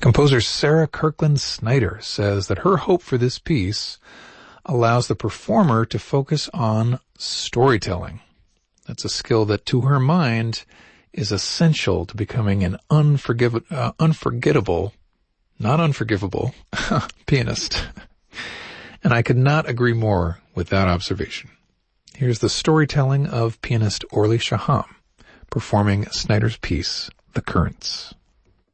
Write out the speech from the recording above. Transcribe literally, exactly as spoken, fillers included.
Composer Sarah Kirkland Snyder says that her hope for this piece allows the performer to focus on storytelling. That's a skill that, to her mind, is essential to becoming an unforgiv- uh, unforgettable, not unforgivable, pianist. And I could not agree more with that observation. Here's the storytelling of pianist Orly Shaham performing Snyder's piece, The Currents.